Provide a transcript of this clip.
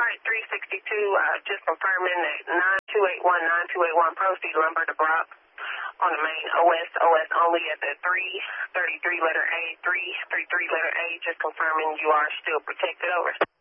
All right, 362, just confirming that 9281 proceed lumber to Brock on the main OS only at the 333 letter A, 333 letter A, just confirming you are still protected, over.